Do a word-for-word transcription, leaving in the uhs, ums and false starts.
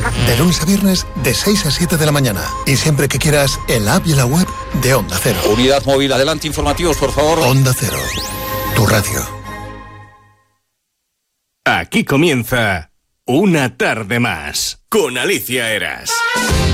De lunes a viernes, de seis a siete de la mañana. Y siempre que quieras, en la app y en la web de Onda Cero. Unidad móvil, adelante, informativos, por favor. Onda Cero, tu radio. Aquí comienza Una tarde más con Alicia Eras.